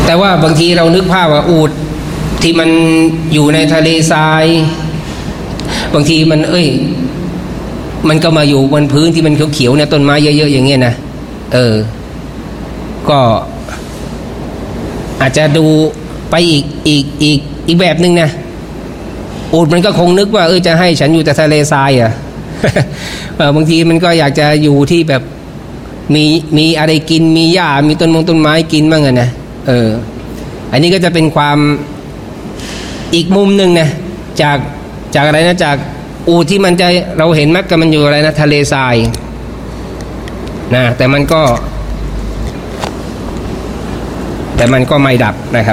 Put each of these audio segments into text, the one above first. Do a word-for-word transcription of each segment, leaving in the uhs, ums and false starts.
แต่ว่าบางทีเรานึกภาพว่าอูฐที่มันอยู่ในทะเลทรายบางทีมันเอ้ยมันก็มาอยู่บนพื้นที่มันเขียวๆเนี่ยต้นไม้เยอะๆอย่างเงี้ยนะเออก็อาจจะดูไปอีกอีกอีกอีกแบบนึงนะอูฐมันก็คงนึกว่าเออจะให้ฉันอยู่แต่ทะเลทรายอ่ะ บางทีมันก็อยากจะอยู่ที่แบบมีมีอะไรกินมีหญ้ามีต้นมงต้นไม้กินบ้างอะนะเอออันนี้ก็จะเป็นความอีกมุมหนึ่งนะจากจากอะไรนะจากอูฐที่มันจะเราเห็นมักก็มันอยู่อะไรนะทะเลทรายนะแต่มันก็แต่มันก็ไม่ดับนะครับ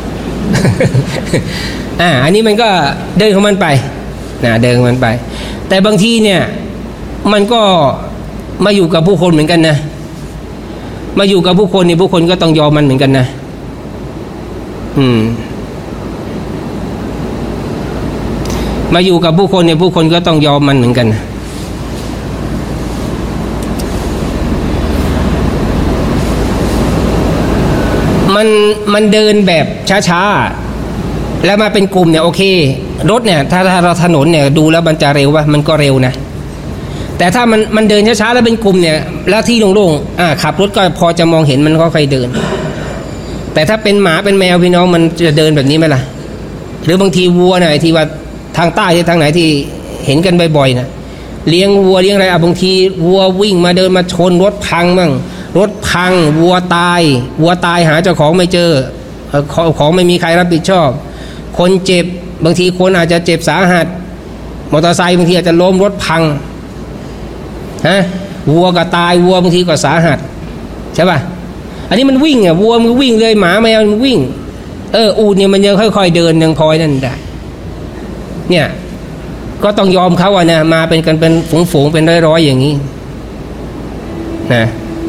อ่าอันนี้มันก็เดินของมันไปนะเดินของมันไปแต่บางทีเนี่ยมันก็มาอยู่กับผู้คนเหมือนกันนะมาอยู่กับผู้คนนี่ผู้คนก็ต้องยอมมันเหมือนกันนะอืมมาอยู่กับผู้คนเนี่ยผู้คนก็ต้องยอมมันเหมือนกันมันมันเดินแบบช้าๆแล้วมาเป็นกลุ่มเนี่ยโอเครถเนี่ยถ้าถ้าเราถนนเนี่ยดูแล้วมันจะเร็วป่ะมันก็เร็วนะแต่ถ้ามันมันเดินช้าๆแล้วเป็นกลุ่มเนี่ยแล้วที่โล่งๆอ่าขับรถก็พอจะมองเห็นมันก็ค่อยเดินแต่ถ้าเป็นหมาเป็นแมวพี่น้องมันจะเดินแบบนี้ไหมล่ะหรือบางทีวัวเนี่ยที่ว่าทางใต้ที่ทางไหนที่เห็นกันบ่อยๆนะเลี้ยงวัวเลี้ยงอะไรอ่ะบางทีวัววิ่งมาเดินมาชนรถพังมั่งรถพังวัวตายวัวตายหาเจ้าของไม่เจอของไม่มีใครรับผิดชอบคนเจ็บบางทีคนอาจจะเจ็บสาหัสมอเตอร์ไซค์บางทีอาจจะล้มรถพังฮะวัวก็ตายวัวบางทีก็สาหัสใช่ป่ะอันนี้มันวิ่งอ่ะวัวมันวิ่งเลยหมาแมวมันวิ่งเอออูฐเนี่ยมันยังค่อยๆเดินยังพลอยนั่นได้เนี่ยก็ต้องยอมเขาอ่ะนะมาเป็นกันเป็นฝูงๆเป็นร้อยๆอย่างนี้นะ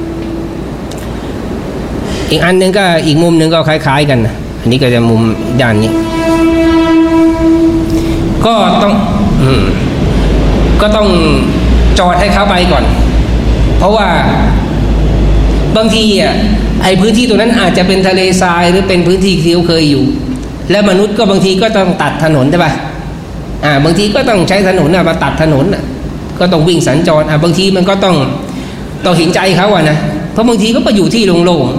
อีกอันนึงก็อีกมุมนึงก็คล้ายๆกันนะอันนี้ก็จะมุมด้านนี้ก็ต้องอืมก็ต้องจอดให้เขาไปก่อนเพราะว่าบางทีอ่ะไอ้พื้นที่ตรงนั้นอาจจะเป็นทะเลทรายหรือเป็นพื้นที่ที่เขาเคยอยู่แล้วมนุษย์ก็บางทีก็ต้องตัดถนนใช่ป่ะอ่าบางทีก็ต้องใช้ถนนน่ะมาตัดถนนน่ะก็ต้องวิ่งสัญจรอ่ะบางทีมันก็ต้องต้องเห็นใจเขาอ่ะนะเพราะบางทีก็ไปอยู่ที่โล่ง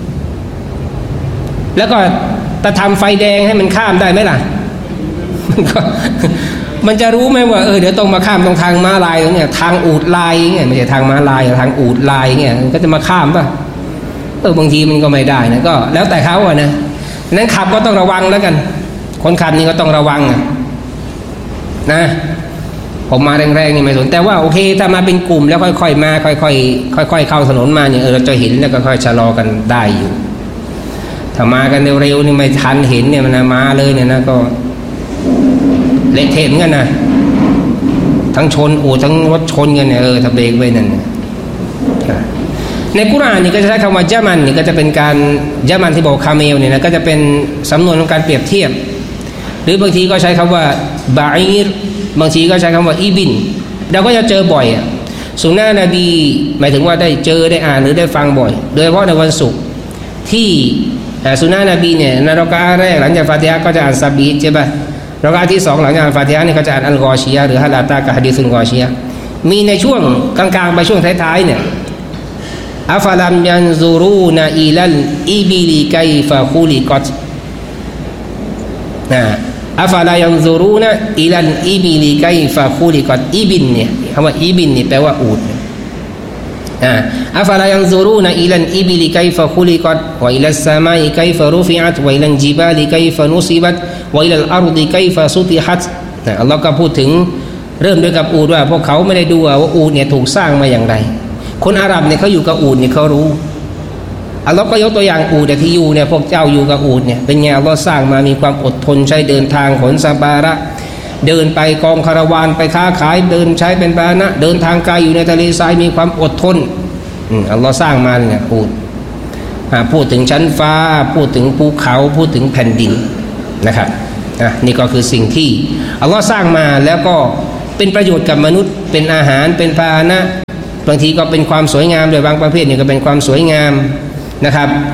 ๆแล้วก็จะทำไฟแดงให้มันข้ามได้ไหมล่ะมันก็มันจะรู้ไหมว่าเออเดี๋ยวต้องมาข้ามตรงทางม้าลายตรงเนี้ยทางอูฐลายเงี้ยไม่ใช่ทางม้าลายทางอูฐลายเงี้ยก็จะมาข้ามป่ะเออบางทีมันก็ไม่ได้นะก็แล้วแต่เขาอ่ะนะนั้นขับก็ต้องระวังแล้วกันคนขับนี่ก็ต้องระวังอ่ะนะผมมาแรงๆนี่ไม่สนแต่ว่าโอเคถ้ามาเป็นกลุ่มแล้วค่อยๆมาค่อยๆค่อยๆเข้าถนนมาเนี่ยเออเราจะเห็นแล้วก็ค่อยชะลอกันได้อยู่ถ้ามากันเร็วๆนี่ไม่ทันเห็นเนี่ยมันมาเลยเนี่ยนะก็เละเทะเหมือนกันนะทั้งชนโอ้ทั้งรถชนกันเนี่ยเออถ้าเบรกไว้นั่นในกุรอานนี่ก็จะใช้คำว่าญะมันนี่ก็จะเป็นการญะมันที่บอกคาเมลเนี่ยนะก็จะเป็นสำนวนของการเปรียบเทียบหรือบางทีก็ใช้คำว่าบาอีรบางทีก็ใช้คำว่าอีบินเราก็จะเจอบ่อยอ่ะสุนนะนบีหมายถึงว่าได้เจอได้อ่านหรือได้ฟังบ่อยโดยเฉพาะในวันศุกร์ที่สุนนะนบีเนี่ยในรอกะอะห์แรกหลังจากฟาติฮะห์ก็จะอ่านซะบีฮ์ใช่ป่ะรอกะอะห์ที่สองหลังจากอ่านฟาติฮะห์เนี่ยก็จะอ่านอัลกอชียะห์หรือฮะลาตากะฮะดีซุลกอชียะห์มีในช่วงกลางๆไปช่วงท้ายๆเนี่ยอัฟลัมยันซูรูนะอิลัลอิบิลิกัยฟะคุลิกัตนะอัฟลายันซูรูนะอิลัลอิบิลิกัยฟะคุลิกัตอิบินเนี่ยคำว่าอิบินนี่แปลว่าอูฐอ่าอัฟลายันซูรูนะอิลัลอิบิลิกัยฟะคุลิกัตวะอิลัสซามาอิกัยฟะรุฟิอะตวะอิลัลจิบาลิกัยฟะนุซิบัตวะอิลัลอัรฎิกัยฟะซุติฮัตนะอัลเลาะห์ก็พูดถึงเริ่มด้วยกับอูฐว่าพวกเขาไม่ได้ดูว่าอูฐเนี่ยถูกสร้างมาอย่างไรคนอาหรับเนี่ยเขาอยู่กับอูฐเนี่ยเขารู้อัลเลาะห์ก็ยกตัวอย่างอูฐที่อยู่เนี่ยพวกเจ้าอยู่กับอูฐเนี่ยเป็นไงอัลเลาะห์สร้างมามีความอดทนใช้เดินทางขนสัมภาระเดินไปกองคาราวานไปค้าขายเดินใช้เป็นพาหนะเดินทางไกลอยู่ในทะเลทรายมีความอดทนอืมอัลเลาะห์สร้างมาเนี่ยอูฐอ่าพูดถึงชั้นฟ้าพูดถึงภูเขาพูดถึงแผ่นดินนะครับอ่ะนี่ก็คือสิ่งที่อัลเลาะห์สร้างมาแล้วก็เป็นประโยชน์กับมนุษย์เป็นอาหารเป็นพาหนะบางทีก็เป็นความสวยงามโดยบางประเภทเนี่ยก็เป็นความสวยงามนะครับ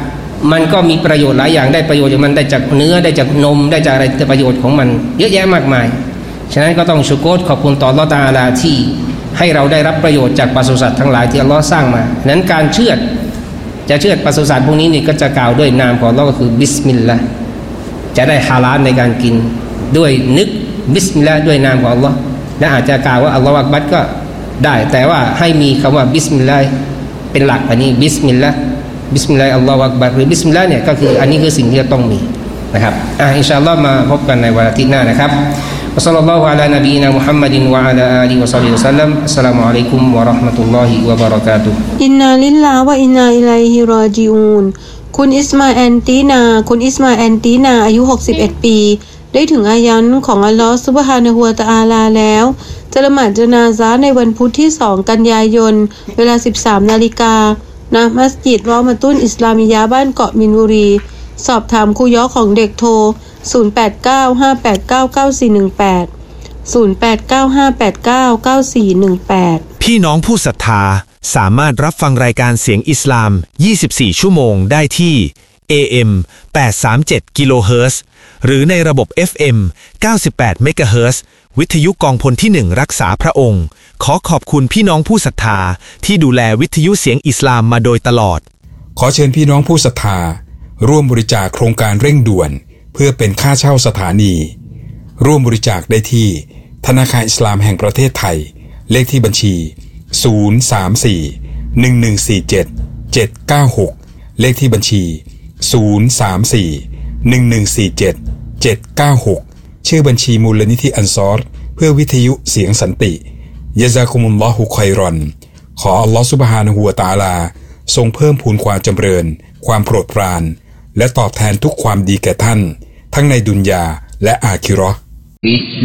มันก็มีประโยชน์หลายอย่างได้ประโยชน์จากมันได้จากเนื้อได้จากนมได้จากอะไรแต่ประโยชน์ของมันเยอะแยะมากมายฉะนั้นก็ต้องชุกรขอบคุณต่ออัลเลาะห์ตะอาลาที่ให้เราได้รับประโยชน์จากปศุสัตว์ทั้งหลายที่อัลเลาะห์สร้างมาฉะนั้นการเชือดจะเชือดปศุสัตว์พวกนี้นี่ก็จะกล่าวด้วยนามของอัลเลาะห์ก็คือบิสมิลลาห์จะได้ฮาลาลในการกินด้วยนึกบิสมิลลาห์ด้วยนามของอัลเลาะห์และอาจจะกล่าวว่าอัลลอฮฺอักบัรก็ได้แต่ว่าให้มีคำว่าบิสมิลลาห์เป็นหลักอันนี้บิสมิลลาห์บิสมิลลาห์อัลลอฮฺอักบัรหรือบิสมิลลาห์เนี่ยก็คืออันนี้คือสิ่งที่จะต้องมีนะครับอ่ะอินชาอัลลอฮ์มาพบกันในวันอาทิตย์หน้านะครับวะศ็อลลัลลอฮุอะลานะบีนะมุฮัมมัดวะอะลาอาลิฮิวะศอฮบิฮิวะซัลลัมอัสสลามุอะลัยกุมวะเราะห์มะตุลลอฮิวะบะเราะกาตุฮ์อินนาลิลลาฮ์วะอินนาอิลัยฮิรอญิอูนคุณอิสมาแอนตีนาคุณอิสมาแอนตีนาอายุหกสิบเอ็ดปีได้ถึงอายันของอัลลอฮฺซุบฮานะฮูวะตะอาลาแล้วจะละหมาดญะนาซะห์ในวันพุธที่สองกันยายนเวลา สิบสามนาฬิกา ณ มัสยิดรอมะตุนอิสลามิยะห์บ้านเกาะมินบุรีสอบถามครูย้อของเด็กโทรศูนย์ แปด เก้า ห้า แปด เก้า เก้า สี่ หนึ่ง แปด ศูนย์ แปด เก้า ห้า แปด เก้า เก้า สี่ หนึ่ง แปดพี่น้องผู้ศรัทธาสามารถรับฟังรายการเสียงอิสลามยี่สิบสี่ชั่วโมงได้ที่ เอ เอ็ม แปดสามเจ็ด กิโลเฮิรตซ์หรือในระบบ เอฟ เอ็ม เก้าสิบแปด เมกะเฮิรตซ์วิทยุกองพลที่หนึ่งรักษาพระองค์ขอขอบคุณพี่น้องผู้ศรัทธาที่ดูแลวิทยุเสียงอิสลามมาโดยตลอดขอเชิญพี่น้องผู้ศรัทธาร่วมบริจาคโครงการเร่งด่วนเพื่อเป็นค่าเช่าสถานีร่วมบริจาคได้ที่ธนาคารอิสลามแห่งประเทศไทยเลขที่บัญชีศูนย์ สาม สี่ หนึ่ง หนึ่ง สี่ เจ็ด เจ็ด เก้า หกเลขที่บัญชีศูนย์ สาม สี่ หนึ่ง หนึ่ง สี่ เจ็ด เจ็ด เก้า หกชื่อบัญชีมูลนิธิอันซอรเพื่อวิทยุเสียงสันติยะซากุมุลลอฮุค็อยรอนขออัลลอฮฺซุบฮานะฮูวะตะอาลาทรงเพิ่มพูนความจำเริญความโปรดปรานและตอบแทนทุกความดีแก่ท่านทั้งในดุนยาและอาคิเราะห์